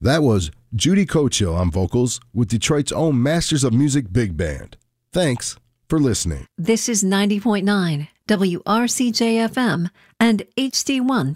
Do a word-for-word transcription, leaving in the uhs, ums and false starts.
That was Judy Cochill on vocals with Detroit's own Masters of Music Big Band. Thanks for listening. This is ninety point nine W R C J F M and H D one